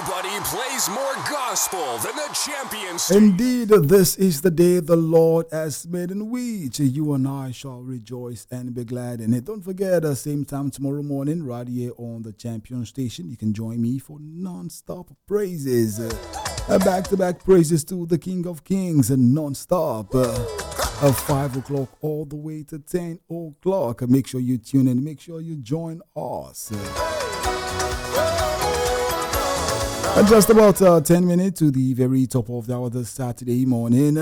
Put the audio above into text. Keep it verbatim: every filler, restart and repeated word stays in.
Nobody plays more gospel than the champions. Indeed, this is the day the Lord has made, in which you and I shall rejoice and be glad in it. Don't forget, uh, same time tomorrow morning, right here on the Champion Station, you can join me for non-stop praises. Uh, back-to-back praises to the King of Kings and non-stop. Uh, uh, five o'clock all the way to ten o'clock. Uh, make sure you tune in. Make sure you join us. Uh, And just about uh, ten minutes to the very top of the hour this Saturday morning.